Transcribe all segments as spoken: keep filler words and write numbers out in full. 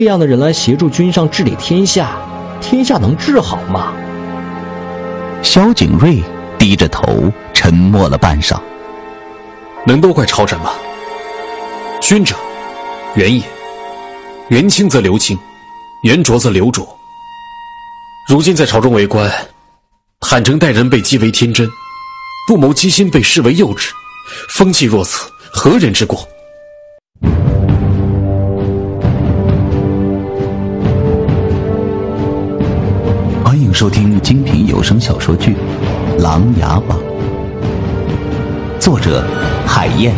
这样的人来协助君上治理天下，天下能治好吗？ 萧景睿低着头沉默了半晌。 能都怪朝臣吗？君者，元也。元清则流清，元浊则流浊。如今在朝中为官，坦诚待人被讥为天真，不谋机心被视为幼稚，风气若此，何人之过？ 欢迎收听精品有声小说剧《琅琊榜》，作者海燕。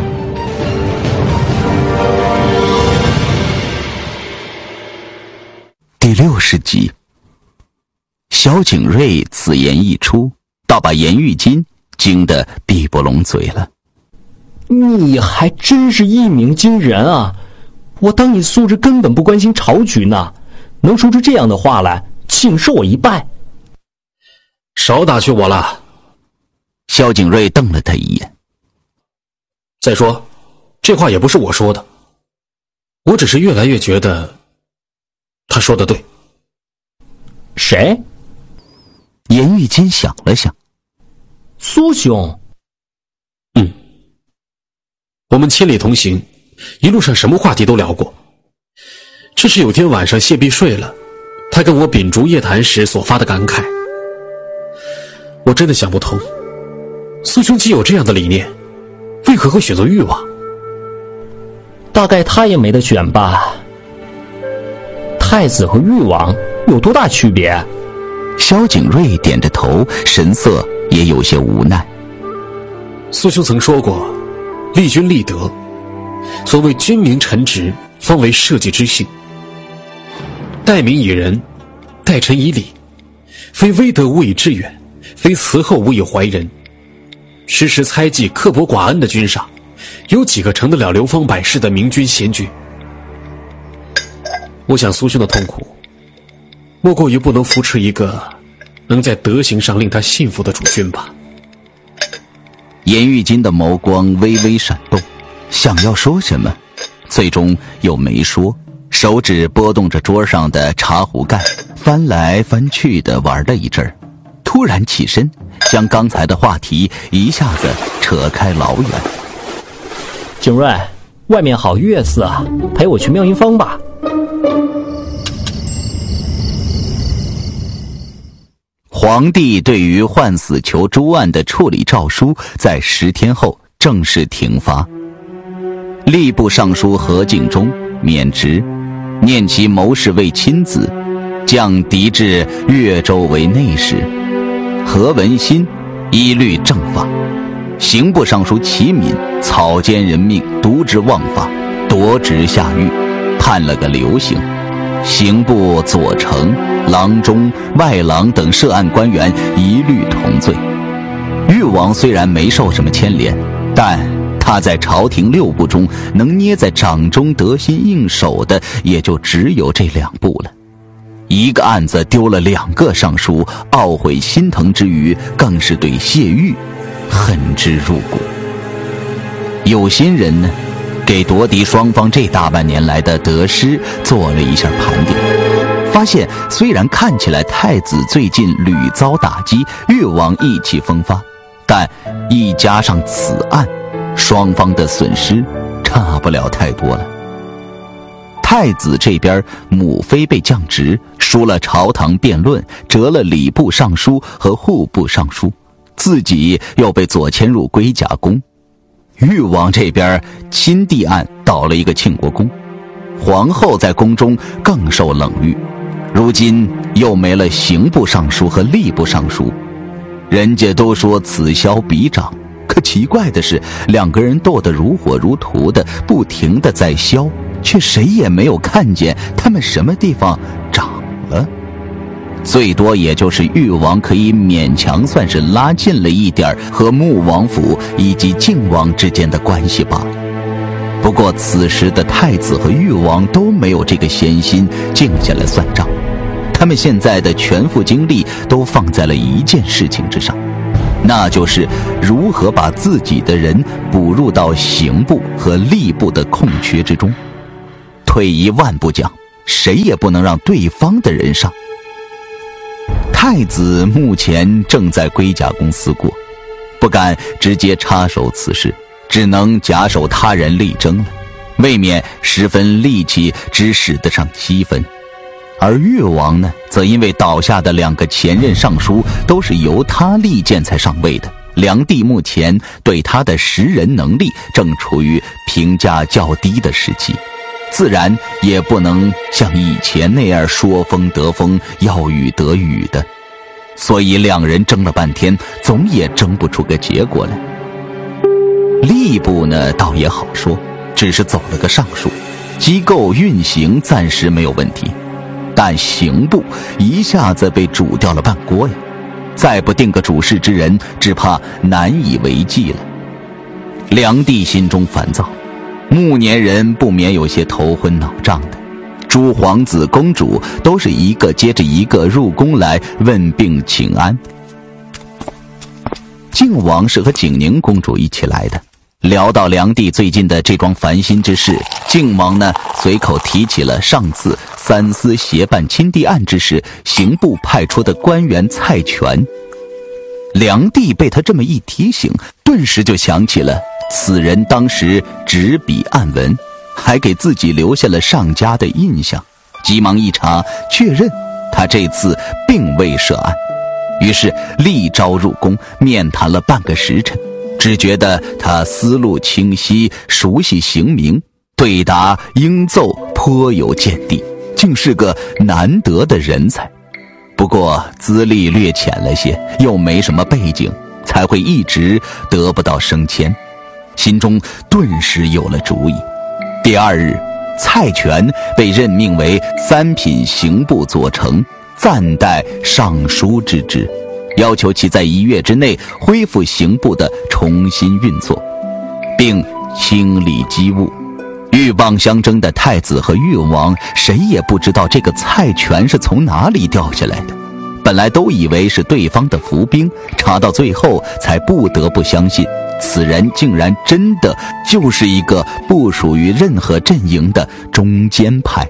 第六十集。萧景睿此言一出，倒把颜玉金惊得闭不拢嘴了。 你还真是一鸣惊人啊！我当你素质根本不关心朝局呢，能说出这样的话来，请受我一拜。 少打趣我了。 萧景睿瞪了他一眼。 再说，这话也不是我说的，我只是越来越觉得他说的对。 谁？ 颜玉金想了想。 苏兄。 嗯，我们千里同行，一路上什么话题都聊过。这是有天晚上谢碧睡了，他跟我秉烛夜谈时所发的感慨。我真的想不通，苏兄既有这样的理念，为何会选择誉王？ 大概他也没得选吧。太子和誉王有多大区别？ 萧景睿点着头，神色也有些无奈。 苏兄曾说过，立君立德，所谓君明臣直，方为社稷之幸。待民以仁，待臣以礼，非威德无以致远，非慈厚无以怀人。时时猜忌刻薄寡恩的君上，有几个成得了流芳百世的明君贤君？我想苏兄的痛苦，莫过于不能扶持一个能在德行上令他信服的主君吧。 颜玉金的眸光微微闪动，想要说什么，最终又没说，手指拨动着桌上的茶壶盖，翻来翻去的玩了一阵儿，突然起身，将刚才的话题一下子扯开老远。 景睿，外面好月色啊，陪我去妙音坊吧。 皇帝对于换死囚诸案的处理诏书在十天后正式停发。吏部尚书何敬忠免职，念其谋士为亲子，降嫡至越州为内史。何文新依律正法。刑部尚书齐敏草菅人命，渎职枉法，夺职下狱，判了个流刑。刑部左丞、郎中、外郎等涉案官员一律同罪。誉王虽然没受什么牵连，但他在朝廷六部中能捏在掌中得心应手的也就只有这两部了。一个案子丢了两个尚书，懊悔心疼之余，更是对谢玉恨之入骨。有心人呢，给夺嫡双方这大半年来的得失做了一下盘点，发现虽然看起来太子最近屡遭打击，誉王意气风发，但一加上此案，双方的损失差不了太多了。太子这边母妃被降职，输了朝堂辩论，折了礼部尚书和户部尚书，自己又被左迁入龟甲宫。誉王这边亲弟案倒了一个庆国公，皇后在宫中更受冷遇，如今又没了刑部尚书和吏部尚书。人家都说此消彼长，可奇怪的是，两个人斗得如火如荼的，不停地在消，却谁也没有看见他们什么地方长了。最多也就是誉王可以勉强算是拉近了一点和穆王府以及靖王之间的关系罢了。不过此时的太子和誉王都没有这个闲心静下来算账，他们现在的全副精力都放在了一件事情之上，那就是如何把自己的人补入到刑部和吏部的空缺之中。退一万步讲， 谁也不能让对方的人上。太子目前正在龟甲宫思过，不敢直接插手此事，只能假手他人力争了，未免十分力气只使得上七分。而越王呢，则因为倒下的两个前任尚书都是由他力荐才上位的，梁帝目前对他的识人能力正处于评价较低的时期，自然也不能像以前那样说风得风，要雨得雨的。所以两人争了半天，总也争不出个结果来。吏部呢，倒也好说，只是走了个上书，机构运行暂时没有问题。但刑部一下子被煮掉了半锅呀，再不定个主事之人，只怕难以为继了。梁帝心中烦躁，暮年人不免有些头昏脑胀的。诸皇子公主都是一个接着一个入宫来问病请安。靖王是和景宁公主一起来的，聊到梁帝最近的这桩烦心之事，靖王呢随口提起了上次三司协办亲帝案之时，刑部派出的官员蔡全。梁帝被他这么一提醒，顿时就想起了此人当时执笔案文，还给自己留下了上佳的印象，急忙一查，确认他这次并未涉案。于是力召入宫，面谈了半个时辰，只觉得他思路清晰，熟悉刑名，对答应奏颇有见地，竟是个难得的人才。不过资历略浅了些，又没什么背景，才会一直得不到升迁。心中顿时有了主意。第二日，蔡全被任命为三品刑部左丞，暂代尚书之职，要求其在一月之内恢复刑部的重新运作，并清理机务。鹬蚌相争的太子和越王，谁也不知道这个蔡全是从哪里掉下来的，本来都以为是对方的伏兵，查到最后才不得不相信此人竟然真的就是一个不属于任何阵营的中间派。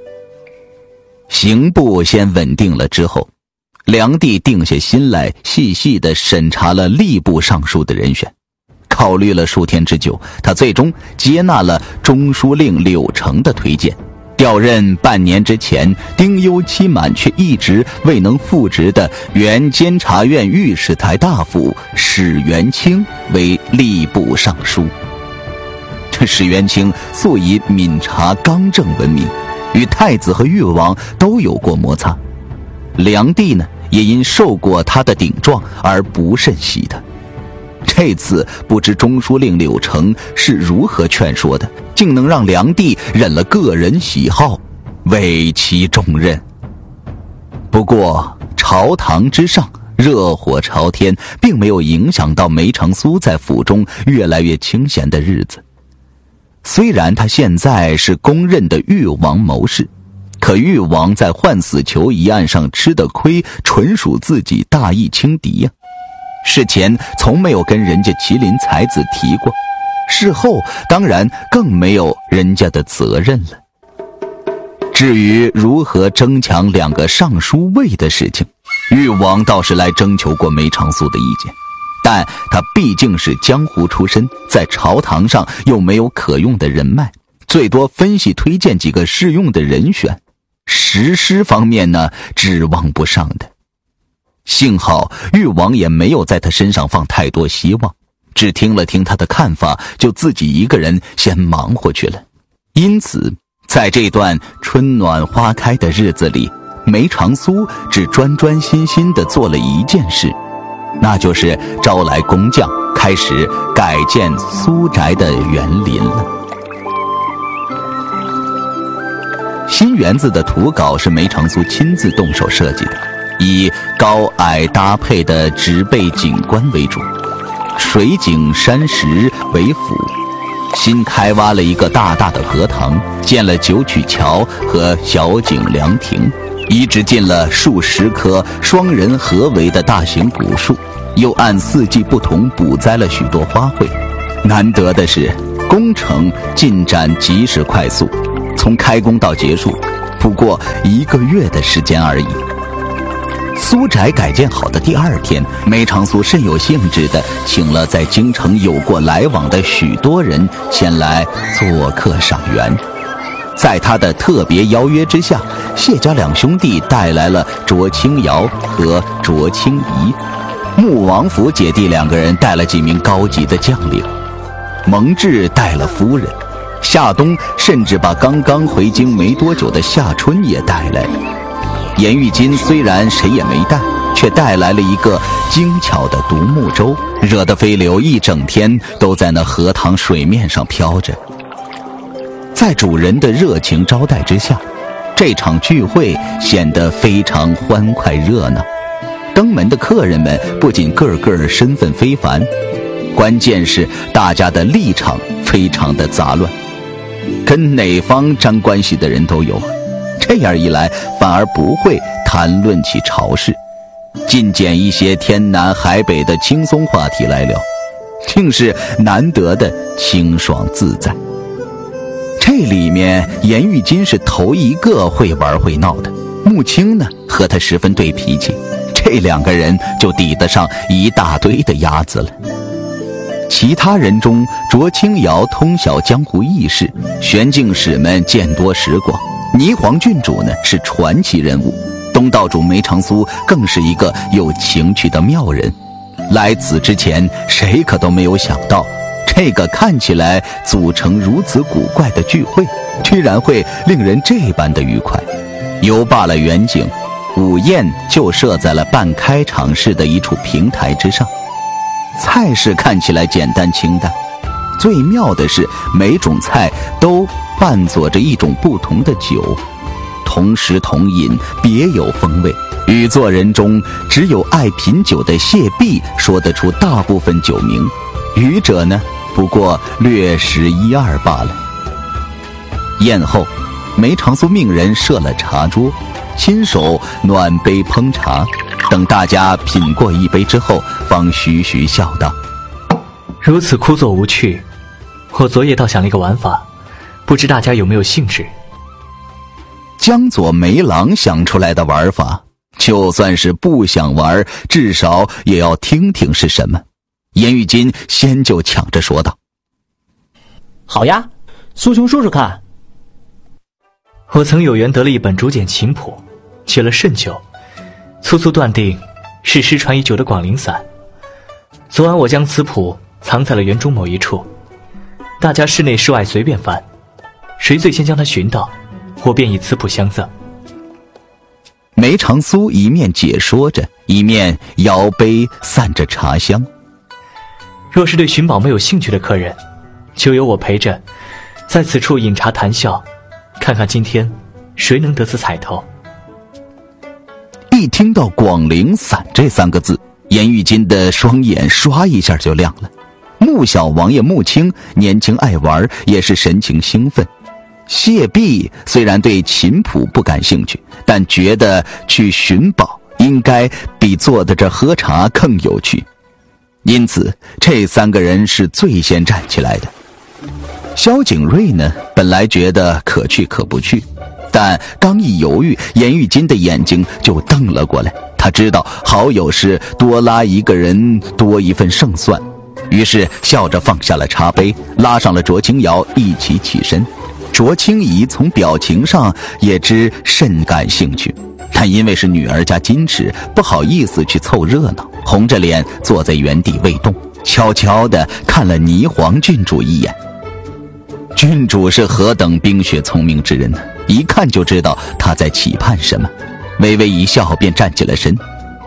刑部先稳定了之后，梁帝定下心来，细细地审查了吏部尚书的人选。考虑了数天之久，他最终接纳了中书令柳成的推荐，调任半年之前丁忧期满却一直未能复职的原监察院御史台大夫史元清为吏部尚书。这史元清素以敏察刚正闻名，与太子和越王都有过摩擦。梁帝呢，也因受过他的顶撞而不甚喜他。这次不知中书令柳成是如何劝说的，竟能让梁帝忍了个人喜好，委其重任。不过朝堂之上热火朝天，并没有影响到梅长苏在府中越来越清闲的日子。虽然他现在是公认的越王谋士，可越王在换死囚一案上吃的亏，纯属自己大意轻敌呀、啊。事前从没有跟人家麒麟才子提过，事后当然更没有人家的责任了。至于如何争抢两个尚书位的事情，越王倒是来征求过梅长苏的意见，但他毕竟是江湖出身，在朝堂上又没有可用的人脉，最多分析推荐几个适用的人选，实施方面呢，指望不上的。幸好越王也没有在他身上放太多希望，只听了听他的看法，就自己一个人先忙活去了。因此在这段春暖花开的日子里，梅长苏只专专心心地做了一件事，那就是招来工匠，开始改建苏宅的园林了。新园子的图稿是梅长苏亲自动手设计的，以高矮搭配的植被景观为主，水景山石为辅。新开挖了一个大大的荷塘，建了九曲桥和小景凉亭，移植进了数十棵双人合围的大型古树，又按四季不同补栽了许多花卉。难得的是，工程进展极是快速，从开工到结束不过一个月的时间而已。苏宅改建好的第二天，梅长苏甚有兴致地请了在京城有过来往的许多人前来做客赏园。在他的特别邀约之下，谢家两兄弟带来了卓清瑶和卓清怡，穆王府姐弟两个人带了几名高级的将领，蒙挚带了夫人，夏冬甚至把刚刚回京没多久的夏春也带来了。颜玉金虽然谁也没带，却带来了一个精巧的独木舟，惹得飞流一整天都在那荷塘水面上飘着。在主人的热情招待之下，这场聚会显得非常欢快热闹。登门的客人们不仅个个身份非凡，关键是大家的立场非常的杂乱，跟哪方沾关系的人都有。这样一来，反而不会谈论起朝事，尽捡一些天南海北的轻松话题来聊，竟是难得的清爽自在。这里面颜玉金是头一个会玩会闹的，穆青呢和他十分对脾气，这两个人就抵得上一大堆的鸭子了。其他人中，卓清瑶通晓江湖义事，玄镜使们见多识广，霓凰郡主呢是传奇人物，东道主梅长苏更是一个有情趣的妙人。来此之前，谁可都没有想到，这个看起来组成如此古怪的聚会，居然会令人这般的愉快。游罢了远景，午宴就设在了半开场式的一处平台之上。菜式看起来简单清淡，最妙的是每种菜都伴佐着一种不同的酒，同时同饮，别有风味。与座人中，只有爱品酒的谢弼说得出大部分酒名，余者呢，不过略识一二罢了。宴后，梅长苏命人设了茶桌，亲手暖杯烹茶，等大家品过一杯之后，方徐徐笑道： 如此枯燥无趣，我昨夜倒想了一个玩法，不知大家有没有兴致？ 江左梅郎想出来的玩法，就算是不想玩，至少也要听听是什么。颜玉金先就抢着说道： 好呀，苏兄说说看。我曾有缘得了一本竹简琴谱，学了甚久，粗粗断定是失传已久的广陵散。昨晚我将此谱藏在了园中某一处，大家室内室外随便翻，谁最先将它寻到，我便以此谱相赠。 梅长苏一面解说着，一面摇杯散着茶香。 若是对寻宝没有兴趣的客人，就由我陪着，在此处饮茶谈笑，看看今天谁能得此彩头。 一听到广陵散这三个字，颜玉金的双眼唰一下就亮了。穆小王爷穆青年轻爱玩，也是神情兴奋。谢弼虽然对琴谱不感兴趣，但觉得去寻宝应该比坐在这喝茶更有趣，因此这三个人是最先站起来的。萧景睿呢，本来觉得可去可不去，但刚一犹豫，颜玉金的眼睛就瞪了过来。他知道好友是多拉一个人多一份胜算，于是笑着放下了茶杯，拉上了卓清瑶一起起身。卓清怡从表情上也知甚感兴趣，但因为是女儿家矜持，不好意思去凑热闹，红着脸坐在原地未动，悄悄地看了霓凰郡主一眼。郡主是何等冰雪聪明之人呢？一看就知道她在期盼什么，微微一笑便站起了身。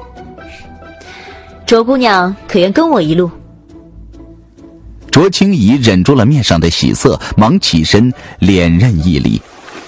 卓姑娘可愿跟我一路？ 卓清怡忍住了面上的喜色，忙起身连任一礼。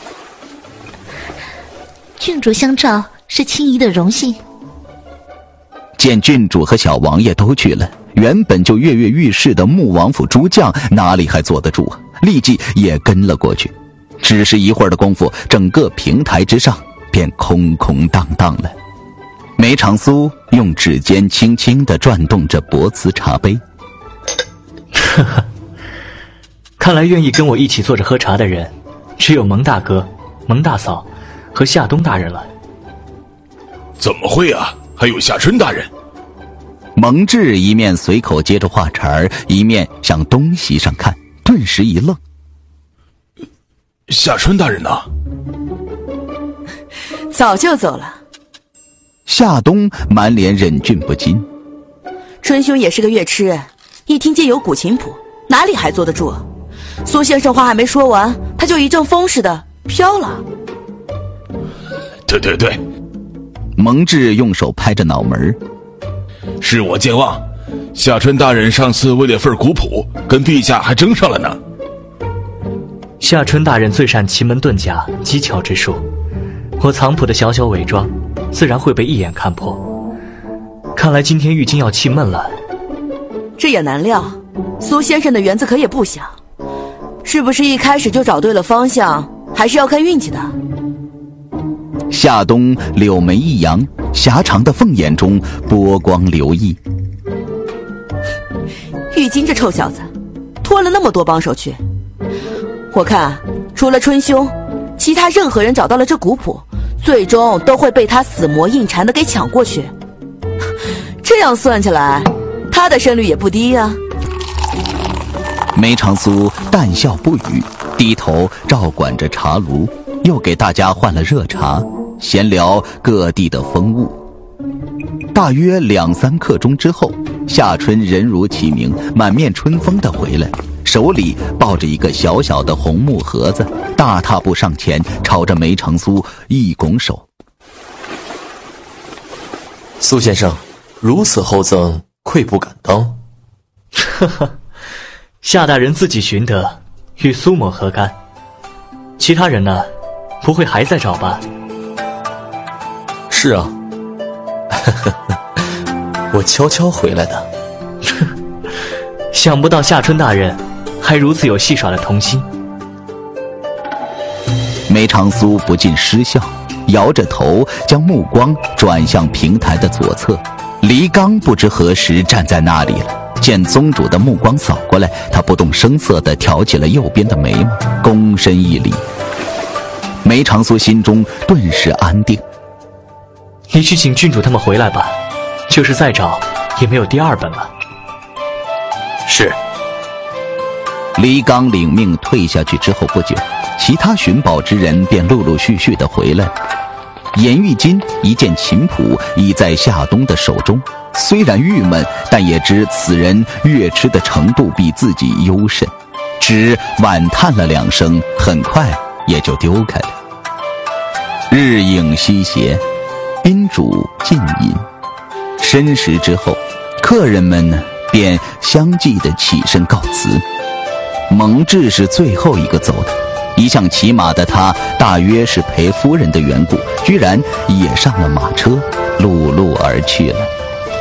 郡主相召是青怡的荣幸。 见郡主和小王爷都去了，原本就跃跃欲试的穆王府诸将哪里还坐得住啊，立即也跟了过去。只是一会儿的功夫，整个平台之上便空空荡荡了。梅长苏用指尖轻轻地转动着薄瓷茶杯。 呵呵，看来愿意跟我一起坐着喝茶的人，只有蒙大哥、蒙大嫂和夏冬大人了。 怎么会啊？还有夏春大人。 蒙挚一面随口接着话茬儿，一面向东席上看，顿时一愣。 夏春大人呢？ 早就走了。 夏冬满脸忍俊不禁。 春兄也是个乐痴，一听见有古琴谱，哪里还坐得住？苏先生话还没说完，他就一阵风似的飘了。 对对对， 蒙挚用手拍着脑门。 是我健忘，夏春大人上次为了份古谱，跟陛下还争上了呢。 夏春大人最善奇门遁甲、机巧之术，我藏谱的小小伪装，自然会被一眼看破。看来今天玉京要气闷了。 这也难料，苏先生的园子可也不小，是不是一开始就找对了方向，还是要看运气的。 夏冬柳眉一扬，狭长的凤眼中波光流溢。 玉京这臭小子，拖了那么多帮手去，我看除了春兄，其他任何人找到了这古谱，最终都会被他死磨硬缠的给抢过去。这样算起来，他的胜率也不低呀、啊。 梅长苏淡笑不语，低头照管着茶炉，又给大家换了热茶，闲聊各地的风物。大约两三刻钟之后，夏春人如其名，满面春风地回来，手里抱着一个小小的红木盒子，大踏步上前，朝着梅长苏一拱手。 苏先生，如此厚赠，愧不敢当。 呵呵，夏大人自己寻得，与苏某何干？其他人呢？不会还在找吧？ 是啊，我悄悄回来的。 想不到夏春大人还如此有戏耍的童心。 梅长苏不禁失笑，摇着头将目光转向平台的左侧。黎刚不知何时站在那里了，见宗主的目光扫过来，他不动声色地挑起了右边的眉毛，躬身一礼。梅长苏心中顿时安定。 你去请郡主他们回来吧，就是再找也没有第二本了。 是。 黎刚领命退下去之后不久，其他寻宝之人便陆陆续续地回来了。颜玉金一见琴谱已在夏冬的手中，虽然郁闷，但也知此人乐痴的程度比自己优甚，只惋叹了两声，很快也就丢开了。日影西斜，宾主尽饮，申时之后，客人们呢便相继地起身告辞。蒙挚是最后一个走的，一向骑马的他，大约是陪夫人的缘故，居然也上了马车，陆路而去了。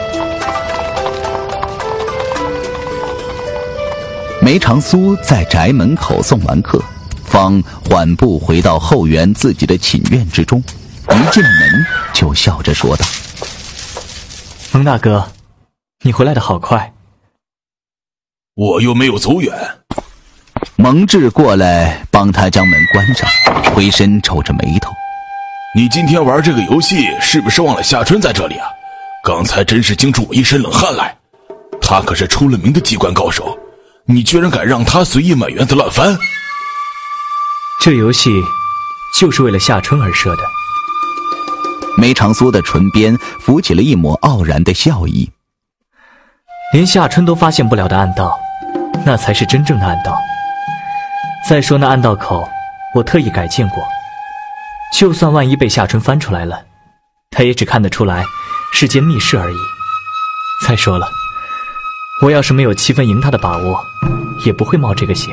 梅长苏在宅门口送完客，方缓步回到后园自己的寝院之中，一进门就笑着说道： 蒙大哥，你回来的好快。 我又没有走远。 蒙挚过来帮他将门关上，回身皱着眉头： 你今天玩这个游戏是不是忘了夏春在这里啊？刚才真是惊出我一身冷汗来。他可是出了名的机关高手，你居然敢让他随意满园子乱翻。 这游戏就是为了夏春而设的。 梅长苏的唇边浮起了一抹傲然的笑意。 连夏春都发现不了的暗道，那才是真正的暗道。再说那暗道口，我特意改建过，就算万一被夏春翻出来了，他也只看得出来是间密室而已。再说了，我要是没有七分赢他的把握，也不会冒这个险。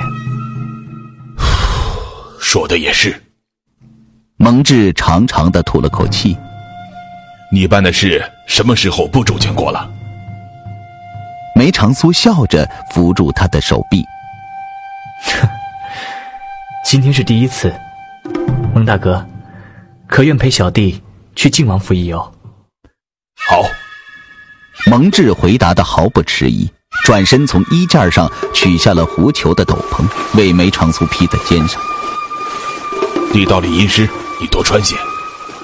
说的也是。 蒙挚长长的吐了口气。 你办的事什么时候不周全过了？ 梅长苏笑着扶住他的手臂。 今天是第一次，蒙大哥，可愿陪小弟去靖王府一游？ 好。 蒙挚回答的毫不迟疑，转身从衣架上取下了狐裘的斗篷，为梅长苏披在肩上。 地道里阴湿，你多穿些。